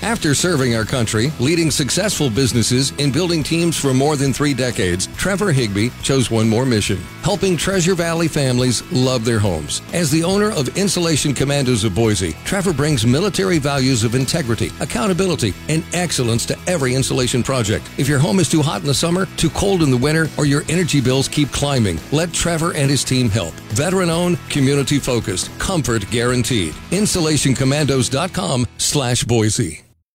After serving our country, leading successful businesses, and building teams for more than 3 decades, Trevor Higbee chose one more mission: helping Treasure Valley families love their homes. As the owner of Insulation Commandos of Boise, Trevor brings military values of integrity, accountability, and excellence to every insulation project. If your home is too hot in the summer, too cold in the winter, or your energy bills keep climbing, let Trevor and his team help. Veteran-owned, community-focused, comfort guaranteed. InsulationCommandos.com/Boise.